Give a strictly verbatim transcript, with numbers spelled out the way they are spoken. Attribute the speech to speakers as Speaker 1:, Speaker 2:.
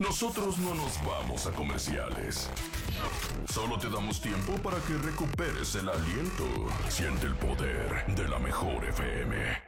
Speaker 1: Nosotros no nos vamos a comerciales. Solo te damos tiempo para que recuperes el aliento. Siente el poder de la mejor F M.